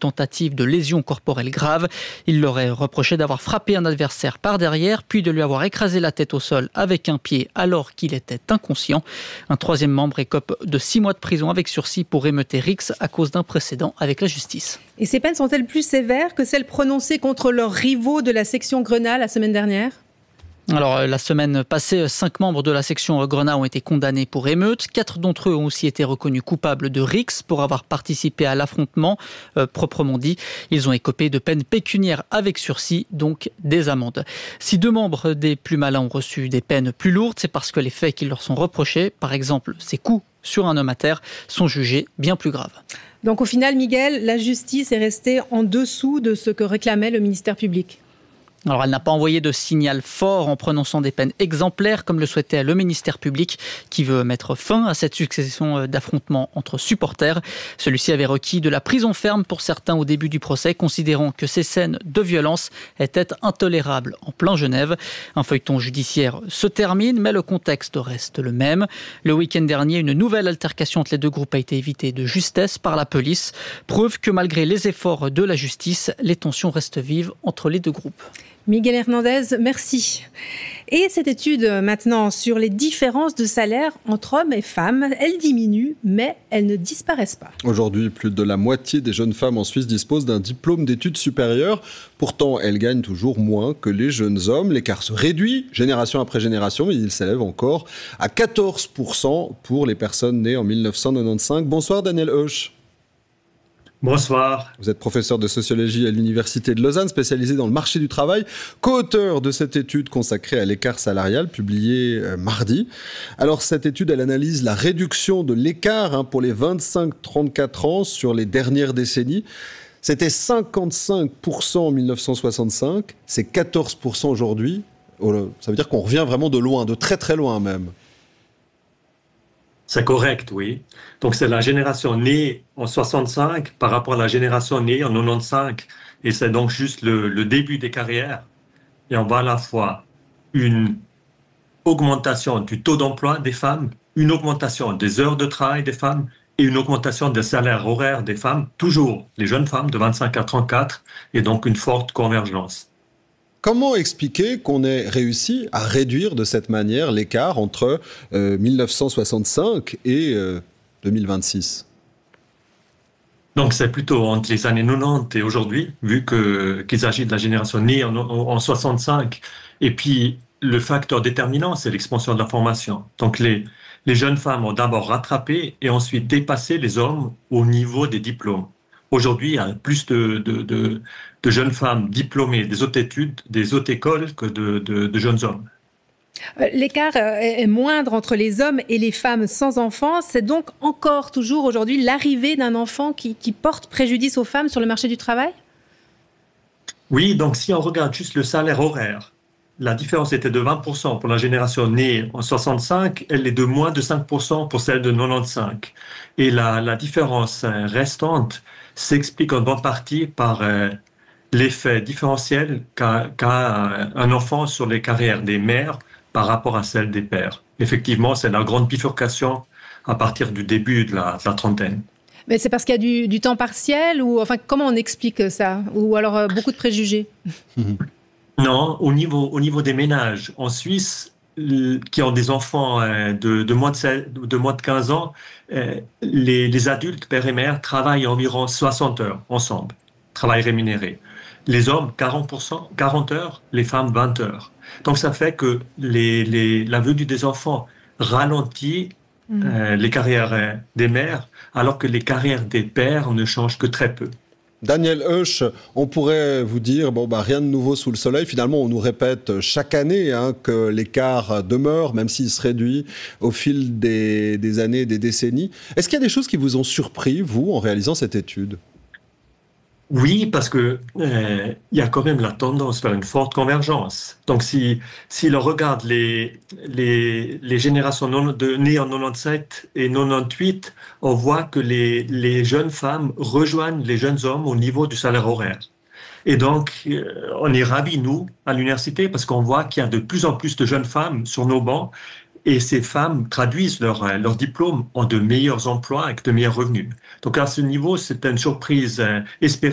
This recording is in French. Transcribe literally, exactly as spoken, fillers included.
tentative de lésion corporelle grave. Il leur est reproché d'avoir frappé un adversaire par derrière, puis de lui avoir écrasé la tête au sol avec un pied alors qu'il était inconscient. Un troisième membre écope de six mois de prison avec sursis pour émeuter Rix à cause d'un précédent avec la justice. Et ces peines sont-elles plus sévères que celles prononcées contre leurs rivaux de la section Grenat la semaine dernière ? Alors, la semaine passée, cinq membres de la section Grenat ont été condamnés pour émeute. Quatre d'entre eux ont aussi été reconnus coupables de Rix pour avoir participé à l'affrontement, euh, proprement dit. Ils ont écopé de peines pécuniaires avec sursis, donc des amendes. Si deux membres des plus malins ont reçu des peines plus lourdes, c'est parce que les faits qui leur sont reprochés, par exemple ces coups sur un homme à terre, sont jugés bien plus graves. Donc au final, Miguel, la justice est restée en dessous de ce que réclamait le ministère public. Alors, elle n'a pas envoyé de signal fort en prononçant des peines exemplaires comme le souhaitait le ministère public qui veut mettre fin à cette succession d'affrontements entre supporters. Celui-ci avait requis de la prison ferme pour certains au début du procès, considérant que ces scènes de violence étaient intolérables en plein Genève. Un feuilleton judiciaire se termine, mais le contexte reste le même. Le week-end dernier, une nouvelle altercation entre les deux groupes a été évitée de justesse par la police. Preuve que malgré les efforts de la justice, les tensions restent vives entre les deux groupes. Miguel Hernandez, merci. Et cette étude maintenant sur les différences de salaire entre hommes et femmes, elles diminuent, mais elles ne disparaissent pas. Aujourd'hui, plus de la moitié des jeunes femmes en Suisse disposent d'un diplôme d'études supérieures. Pourtant, elles gagnent toujours moins que les jeunes hommes. L'écart se réduit génération après génération, mais il s'élève encore à quatorze pour cent pour les personnes nées en dix-neuf cent quatre-vingt-quinze. Bonsoir Daniel Hoche. Bonsoir. Vous êtes professeur de sociologie à l'Université de Lausanne, spécialisé dans le marché du travail, co-auteur de cette étude consacrée à l'écart salarial, publiée euh, mardi. Alors, cette étude, elle analyse la réduction de l'écart hein, pour les vingt-cinq trente-quatre ans sur les dernières décennies. C'était cinquante-cinq pour cent en dix-neuf cent soixante-cinq, c'est quatorze pour cent aujourd'hui. Ça veut dire qu'on revient vraiment de loin, de très très loin même. C'est correct, oui. Donc, c'est la génération née en soixante-cinq par rapport à la génération née en quatre-vingt-quinze. Et c'est donc juste le, le début des carrières. Et on voit à la fois une augmentation du taux d'emploi des femmes, une augmentation des heures de travail des femmes et une augmentation des salaires horaires des femmes, toujours les jeunes femmes de vingt-cinq à trente-quatre, et donc une forte convergence. Comment expliquer qu'on ait réussi à réduire de cette manière l'écart entre euh, dix-neuf cent soixante-cinq et euh, deux mille vingt-six ? Donc c'est plutôt entre les années quatre-vingt-dix et aujourd'hui, vu que, qu'il s'agit de la génération née en, en, en soixante-cinq. Et puis le facteur déterminant, c'est l'expansion de la formation. Donc les, les jeunes femmes ont d'abord rattrapé et ensuite dépassé les hommes au niveau des diplômes. Aujourd'hui, il y a plus de, de, de, de jeunes femmes diplômées des hautes études, des hautes écoles que de, de, de jeunes hommes. L'écart est moindre entre les hommes et les femmes sans enfants. C'est donc encore toujours aujourd'hui l'arrivée d'un enfant qui, qui porte préjudice aux femmes sur le marché du travail ? Oui, donc si on regarde juste le salaire horaire, la différence était de vingt pour cent pour la génération née en soixante-cinq, elle est de moins de cinq pour cent pour celle de quatre-vingt-quinze. Et la, la différence restante s'explique en bonne partie par euh, l'effet différentiel qu'a, qu'a un enfant sur les carrières des mères par rapport à celles des pères. Effectivement, c'est la grande bifurcation à partir du début de la, de la trentaine. Mais c'est parce qu'il y a du, du temps partiel ou enfin comment on explique ça ? Ou alors euh, beaucoup de préjugés ? Non, au niveau, au niveau des ménages, en Suisse, qui ont des enfants euh, de, de, moins de, seize, de moins de quinze ans, euh, les, les adultes, père et mère, travaillent environ soixante heures ensemble, travail rémunéré. Les hommes, quarante pour cent, quarante heures, les femmes, vingt heures. Donc ça fait que les, les, la venue des enfants ralentit mmh. euh, les carrières euh, des mères, alors que les carrières des pères ne changent que très peu. Daniel Hoche, on pourrait vous dire, bon, bah, rien de nouveau sous le soleil. Finalement, on nous répète chaque année hein, que l'écart demeure, même s'il se réduit au fil des, des années, des décennies. Est-ce qu'il y a des choses qui vous ont surpris, vous, en réalisant cette étude ? Oui, parce que euh, il y a quand même la tendance vers une forte convergence. Donc, si si l'on regarde les les les générations non, de nées en quatre-vingt-dix-sept et quatre-vingt-dix-huit, on voit que les les jeunes femmes rejoignent les jeunes hommes au niveau du salaire horaire. Et donc, euh, on est ravis nous à l'université parce qu'on voit qu'il y a de plus en plus de jeunes femmes sur nos bancs. Et ces femmes traduisent leur, leur diplôme en de meilleurs emplois avec de meilleurs revenus. Donc à ce niveau, c'est une surprise euh, espérée.